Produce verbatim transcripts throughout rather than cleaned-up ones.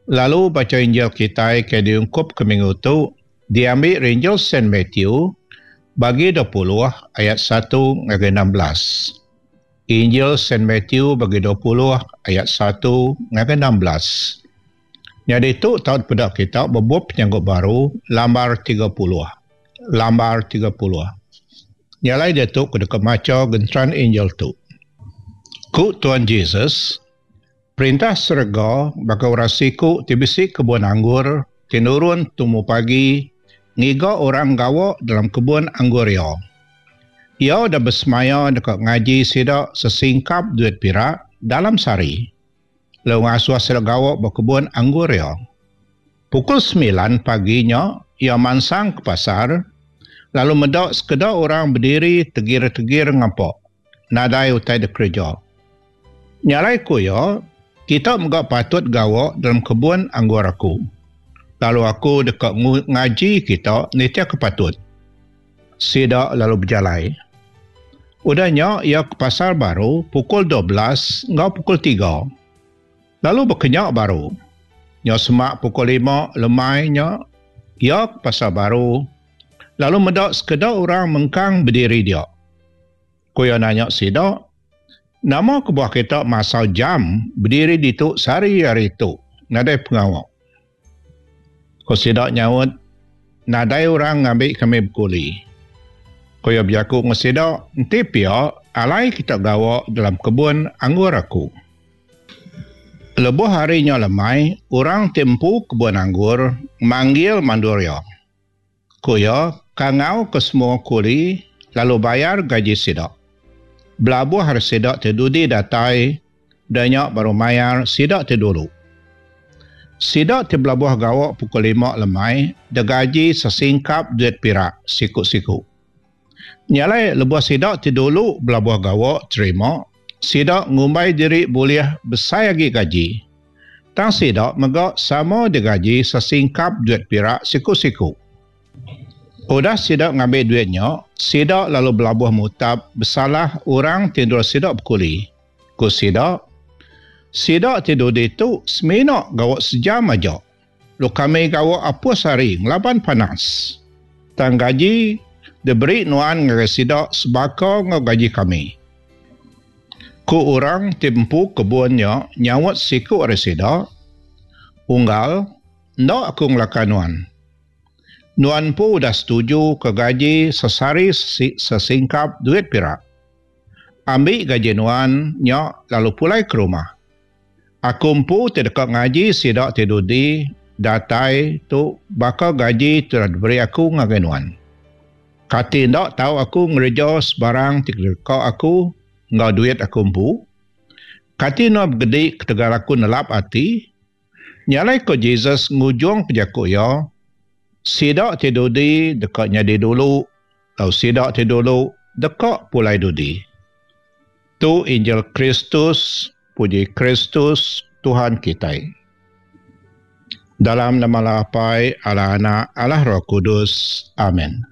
Lalu baca Injil kita ke diungkup ke minggu tu, diambil Injil Saint Matthew bagi dua puluh ayat satu hingga enam belas. Injil Saint Matthew bagi dua puluh ayat satu hingga enam belas. Jadi itu tahun pada kita berbuat penyanggut baru lambar tiga puluh. Lambar tiga puluh. Nyalai dia tu kuda kemaca gentran Injil tu. Ku Tuhan Yesus perintah serga bagi rasiku tibisi kebun anggur tinurun tumu pagi ngiga orang gawa dalam kebun anggur ia. Ia dah bersemaya dekat ngaji sidak sesingkap duit pirak dalam sari. Lalu ngasuh sidak gawa berkebun anggur ia. Pukul sembilan paginya ia mansang ke pasar lalu medak sekedar orang berdiri tegir-tegir ngapok. Nadai utai de kerja. Nyalai ku ya, kita enggak patut gawa dalam kebun anggur aku. Lalu aku dekat ngaji kita, nitia kepatut. Sidak lalu berjalai. Udahnya, ia ke pasar baru pukul dua belas, enggak pukul tiga. Lalu berkenyak baru. Nya semak pukul lima, lemainya, ia ke pasar baru. Lalu medak sekedar orang mengkang berdiri dia. Kuya nanya sidak, nama kebuah kita masa jam berdiri di tu sehari hari tu. Nadai pengawak. Kau sidak nyaut, nadai orang ngambil kami berkuli. Kau ya berjaku ngesidak, nanti pia alai kita gawa dalam kebun anggur aku. Lebuh harinya lemai, orang tempu kebun anggur, manggil manduria. Kau ya kangau ke semua kuli, lalu bayar gaji sidak. Belabuh hari sidak terdudi datai, danyak baru mayar sidak terdulu. Sidak terbelabuh gawak pukul lima lemai, degaji sesingkap duit pirak, siku-siku. Nyalai lebuh sidak terdulu belabuh gawak terima, sidak ngumbai diri boleh besar lagi gaji. Tang sidak megak sama degaji sesingkap duit pirak, siku-siku. Udah sidak ngambil duitnya, sidak lalu belabuh mutab, bersalah orang tidur sidak berkuli. Ku sidak, sidak tidur di tu seminak gawak sejam aja. Lu kami gawak apa sehari, ngelaban panas. Tang gaji, diberi nuan ngere sidak sebaka ngaji kami. Ku orang tempu kebunnya, nyawat siku ada sidak, unggal, nak aku ngelakan nuan. Nuan pun dah setuju ke gaji sesari sesingkap duit pirak. Ambil gaji nuan, nyak lalu pulai ke rumah. Aku pun terdekat ngaji sidak tidur di datai tu bakal gaji telah diberi aku ngagai nuan. Kati ndak tahu aku ngereja sebarang terdekat aku ngau duit aku pun. Kati nak bergedik ketegar aku nelap hati. Nyalai ke Jesus ngujung pejaku ya. Sidak tidur di dekatnya di dulu, lalu sidak tidur dulu dekat pulai dudi. Tu Injil Kristus, puji Kristus Tuhan kita. Dalam nama Lapai, Allah Anak, Allah Roh Kudus. Amin.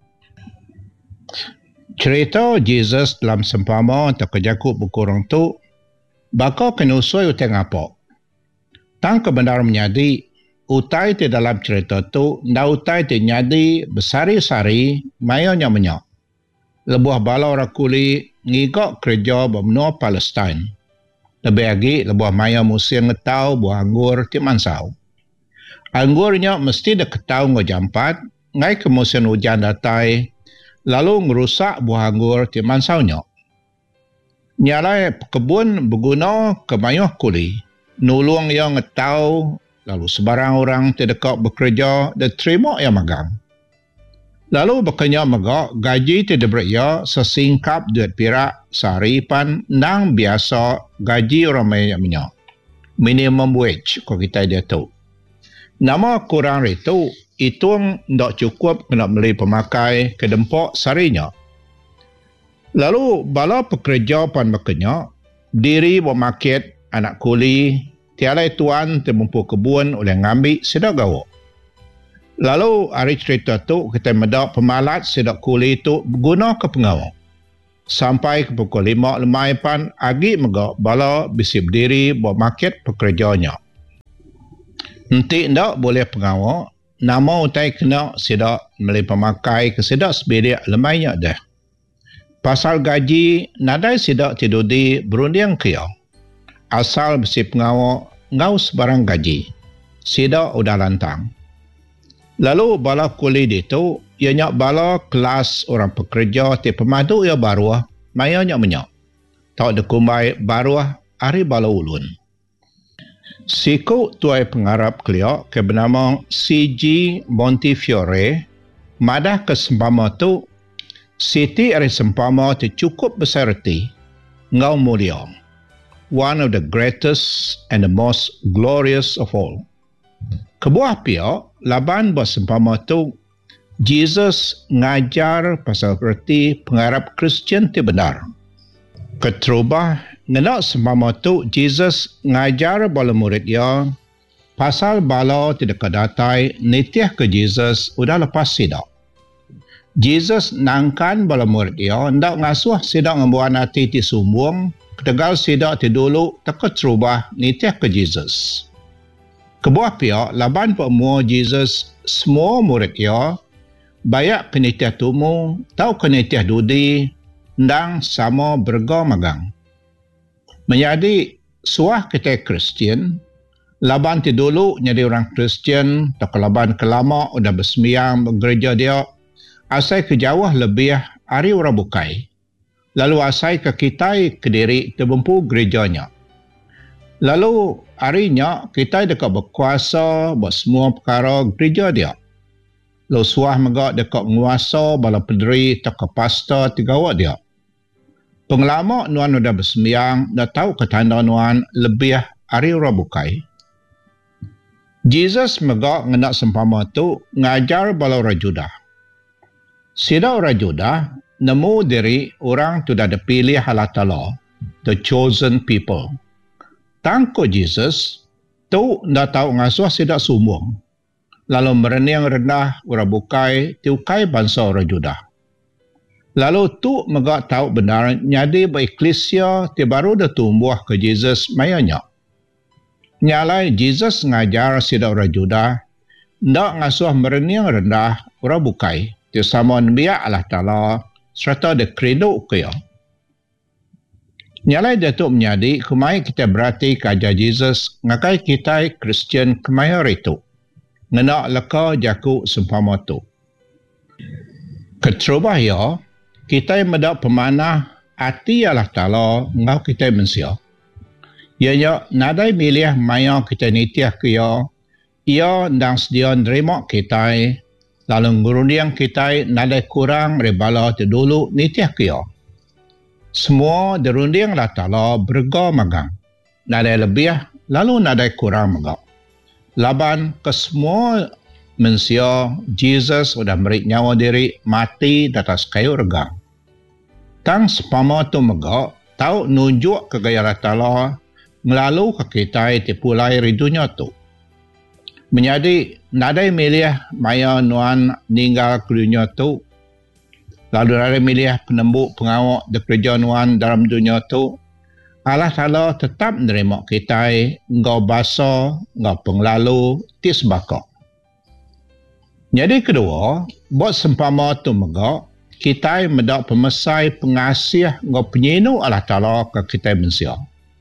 Cerita Jesus dalam sempama untuk kejakut berkurang tu, bakal kenusui utang apa? Tang kebenaran menyadi, utai di dalam cerita tu, nda utai di nyadi besari-sari mayanya menyak. Lebuah bala rakuli ngigak kerja bermenua Palestin. Lebih lagi, lebuah maya musim ngetau buah anggur ti mansau. Anggurnya mesti dah ketau ngejampat, ngai ke musim hujan datai, lalu ngerusak buah anggur ti mansaunya. Nyalai kebun berguna ke mayuh kuli, nulung yang ngetau, lalu sebarang orang terdekat bekerja dan terima yang magang. Lalu berkenya megak gaji tidak beria sesingkap duit pirak sehari pan nang biasa gaji orang banyak minyak. Minimum wage kalau kita dia tahu. Nama kurang itu, itu tidak cukup kena beli pemakai ke dempok seharinya. Lalu bala pekerja pan berkenya, diri bermarket anak kuli, tiada tuan termumpu kebun oleh ngambil sedak gawak. Lalu hari cerita tu kita medak pemalat sedak kuli itu berguna ke pengawal. Sampai ke pukul lima lemai pan agi megak bala bisi berdiri buat market pekerjanya. Nanti ndak boleh pengawak, nama utai kena sidak melih pemakai kesedak sebedia lemainya dah. Pasal gaji, nadai sidak tidur di berunding kaya. Asal besi pengawak, ngau sebarang gaji. Sidak udah lantang. Lalu bala kuli itu, ia nyak bala kelas orang pekerja ti pemadu ia baruah, maya nyak menyak. Tau dekumbai baruah, ari bala ulun. Siku tuai pengarap keliak ke bernama C G Montefiore, madah ke sempama tu, siti ari sempama tu cukup besar reti, ngau mulia. One of the greatest and the most glorious of all. Kebuah pihak, laban buat sempama tu, Jesus ngajar pasal reti pengarap Kristian ti benar. Keterubah, ngenak sempama tu, Jesus ngajar bala murid dia, pasal bala tidak kedatai, nitiah ke Jesus, udah lepas sidak. Jesus nangkan bala murid dia, ndak ngasuh sidak ngembuan hati ti sumbung, ketegal sidak ti dulu, tak terubah, nitiah ke Jesus. Kebuah pihak, laban pemua Jesus, semua murid dia, bayak kenitiah tumu, tau kenitiah dudi, ndang sama berga magang. Menjadi suah kita Kristian, laban ti dulu jadi orang Kristian, tak laban kelama udah bersembiang bergereja dia, asai ke Jawa lebih hari orang bukai. Lalu asai ke kita Kediri terbempu gerejanya. Lalu harinya kita dekat berkuasa buat semua perkara gereja dia. Lalu suah megak dekat menguasa bala pederi tak ke pastor tiga awak dia. Pengelama nuan udah bersembiang, dah tahu ketanda nuan lebih hari orang bukai. Jesus megak ngenak sempama tu ngajar bala orang Judah. Sida orang Judah nemu diri orang tu dah dipilih Allah Ta'ala, the chosen people. Tangko Jesus tu dah tahu ngasuh sidak sumbung. Lalu merening rendah orang bukai tiukai bangsa orang Judah. Lalu tu megak tahu benar nyadi bereklesia ti baru dah tumbuh ke Jesus mayanya. Nyalai Jesus ngajar sidak orang Judah ndak ngasuh merening rendah orang bukai ti sama biak Allah Ta'ala serta de kredo kaya. Nyalai datuk menyadi kemai kita berarti kaja Jesus ngakai kita Kristian kemai itu. Ngenak leka jaku sempama tu. Keterubah ya, kita medak pemanah hati Allah Ta'ala ngau kita mensia. Ianya nadai milih maya kita nitiah kaya, ia ndang sedia nerima kita, lalu ngurundiang kita nadai kurang rebala tu dulu nitiah kaya. Semua derundiang Allah Ta'ala berga magang. Nadai lebih, lalu nadai kurang magang. Laban ke semua mensia, Jesus sudah beri nyawa diri mati di atas kayu regang. Tang sepama tu megak, tahu nunjuk ke gaya Allah Ta'ala melalui ke kita tipulai ridunya tu. Menjadi nadai milih maya nuan ninggal ke dunia tu, lalu nadai milih penembuk pengawak di kerja nuan dalam dunia tu, Allah Ta'ala tetap menerima kita ngau basa, ngau penglalu, tis bakok. Jadi kedua, buat sempama tu megak, kita mendak pemesai pengasih ngau penyinu Allah Ta'ala ke kita mensia.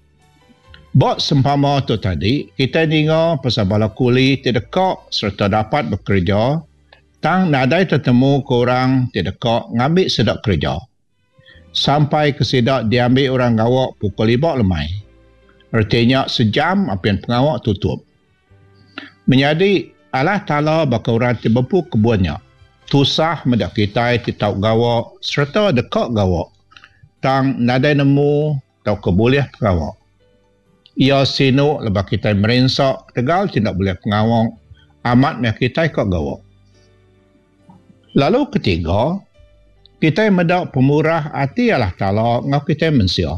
Buat sempama tu tadi, kita dengar pasal bala kuli tidak serta dapat bekerja, tang nadai tertemu korang tidak ngambil sedap kerja. Sampai ke sidak diambil orang gawak pukul lima lemai. Artinya sejam apian pengawak tutup. Menjadi Allah Ta'ala bakal orang terbempu kebunnya. Tusah medak kita titau gawak serta dekat gawak. Tang nadai nemu tau keboleh pengawak. Ia sinu lepas kita merensak tegal tidak boleh pengawak. Amat meh kita ikut gawak. Lalu ketiga, kita mendak pemurah hati Allah Ta'ala ngau kita mensia.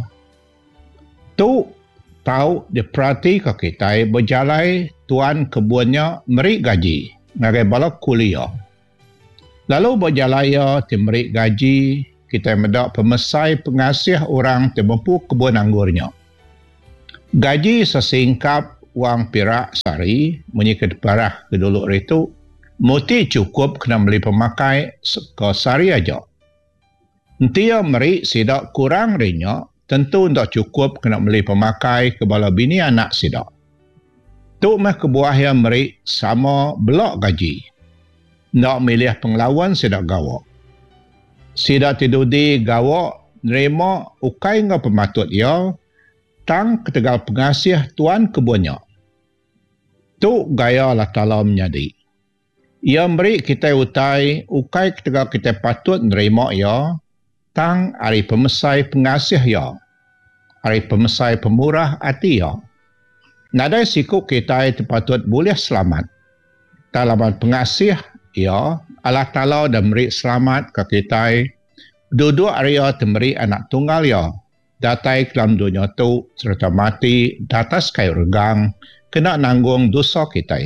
Tu tahu diperhati ke kita berjalai tuan kebunnya merik gaji ngagai balak kuliah. Lalu berjalai ti merik gaji, kita mendak pemesai pengasih orang temempu kebun anggurnya. Gaji sesingkap wang perak sari menyikit parah ke dulu itu muti cukup kena beli pemakai ke sari aja. Nanti yang meri sidak kurang rinya tentu tidak cukup kena beli pemakai ke bala bini anak sidak. Tu mah kebuah yang meri sama belak gaji. Nak milih penglawan sidak gawak. Sidak tidur di gawak nerima ukai ngah pematut ia tang ketegal pengasih tuan kebunnya. Tu gaya Allah Ta'ala menyadi. Ia beri kita utai ukai ketegal kita patut nerima ia tang hari pemesai pengasih ia. Hari pemesai pemurah hati ia. Nadai siku kita patut boleh selamat. Talaman pengasih ia Allah Ta'ala dah beri selamat ke kita. Duduk area memberi anak tunggal ia. Datai kelam dunia tu serta mati datas kayu regang kena nanggung dosa kita.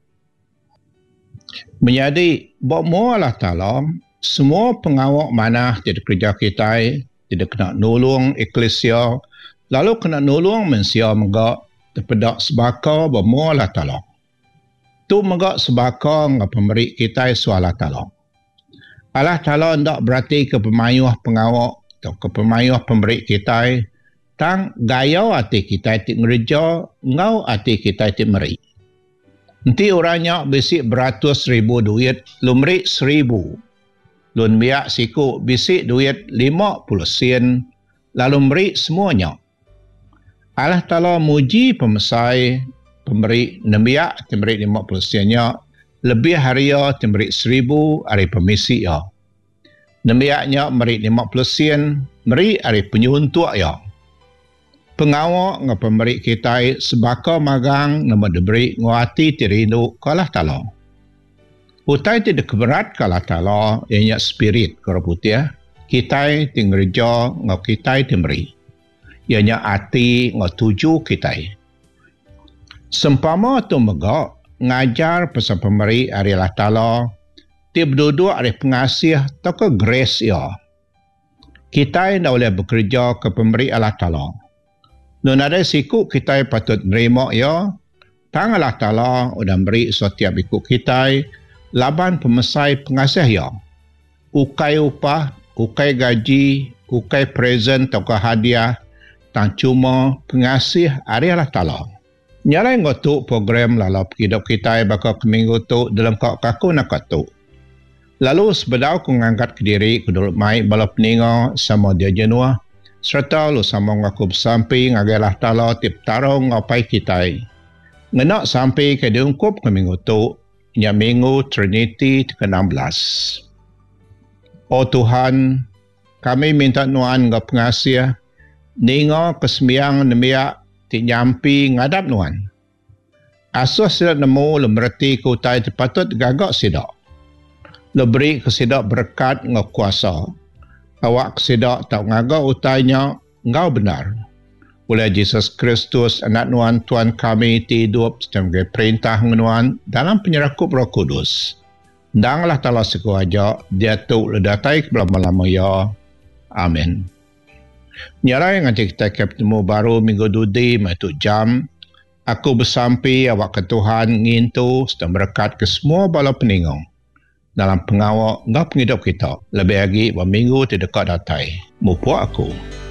Menjadi bakmu Allah Ta'ala semua pengawak mana tidak kerja kita tidak kena nolong eklesia lalu kena nolong mensia megak terpedak sebaka bakmu Allah Ta'ala. Tu megak sebaka ngap pemberi kita su Allah Ta'ala. Allah Ta'ala tidak berarti ke pemayuh pengawak atau ke pemayuh pemberi kita tang gaya hati kita itu ngerja ngau hati kita itu meri. Nanti orangnya bisik beratus ribu duit lu meri seribu. Lun biak siku bisik duit lima puluh sen lalu meri semuanya. Allah Ta'ala muji pemesai pemberi nembiak memberi lima puluh sennya lebih haria memberi seribu hari pemisi ya. Nembiaknya memberi lima puluh sen memberi hari penyuntuk ya. Pengawak ngah pemberi kita sebaka magang nama diberi nguati tirindu ke Allah Ta'ala. Utai tidak keberat ke Allah Ta'ala ianya spirit ke putih. Kita tinggerja ngah kita diberi. Ianya hati ngah tuju kita. Sempama tu megak ngajar pasal pemberi hari Allah Ta'ala tiap duduk hari pengasih atau ke grace ya. Kita tidak boleh bekerja ke pemberi Allah Ta'ala. Dan ada siku kita patut nerima ya. Tang Allah Ta'ala sudah beri setiap ikut kita laban pemesai pengasih ya. Ukai upah, ukai gaji, ukai present atau hadiah tang cuma pengasih hari Allah Ta'ala. Nyalai ngotuk program lalap hidup kita bakal ke minggu tu dalam kau kaku nak tu. Lalu sebedau ku ngangkat ke diri ku dulu mai balap peninga sama dia jenua serta lu sama ngaku bersampi ngagalah Ta'ala tip tarong ngapai kita. Ngenak sampai ke diungkup ke minggu tu nya minggu Trinity ke enam belas. Oh Tuhan, kami minta nuan ngap pengasih ninga kesembiang nemiak ti nyampi ngadap nuan. Asuh sidak nemu lemberti ku utai patut gagak sidak. Leberi kesidak berkat ngau kuasa. Awak kesidak tak ngagak utainya ngau benar. Oleh Yesus Kristus anak nuan Tuhan kami ti hidup sebagai perintah nuan dalam penyerakup Roh Kudus. Danglah Ta'ala sekuaja dia tu ledatai kelama-lama ya. Amin. Nyarai ngaji kita ketemu baru minggu dudi maitu jam. Aku bersampi awak ke Tuhan ngintu sedang berkat ke semua bala peningong. Dalam pengawak ngap penghidup kita. Lebih lagi berminggu di dekat datai. Mupu aku.